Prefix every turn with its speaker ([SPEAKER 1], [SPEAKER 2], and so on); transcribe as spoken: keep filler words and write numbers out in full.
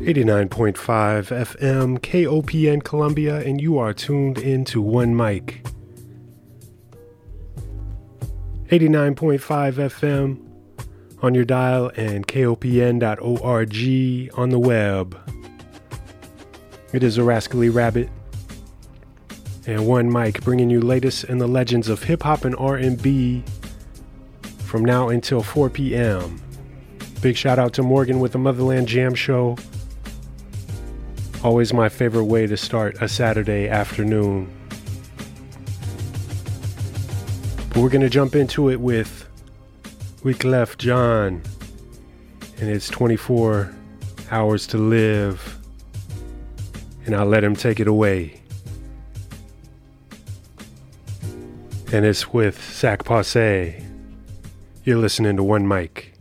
[SPEAKER 1] eighty-nine point five F M, K O P N Columbia, and you are tuned into One Mic. eighty-nine point five F M on your dial and K O P N dot org on the web. It is a Rascally Rabbit and One Mic, bringing you latest in the legends of hip-hop and R and B from now until four p.m. Big shout out to Morgan with the Motherland Jam Show. Always my favorite way to start a Saturday afternoon. But we're going to jump into it with Wyclef Jean and it's twenty-four hours to live. And I'll let him take it away. And it's with Sac Passe. You're listening to One Mic.